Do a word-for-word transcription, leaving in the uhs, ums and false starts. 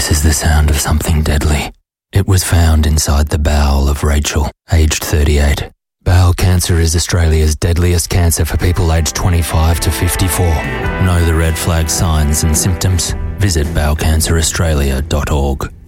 This is the sound of something deadly. It was found inside the bowel of Rachel, aged thirty-eight. Bowel cancer is Australia's deadliest cancer for people aged twenty-five to fifty-four. Know the red flag signs and symptoms? Visit bowel cancer australia dot org.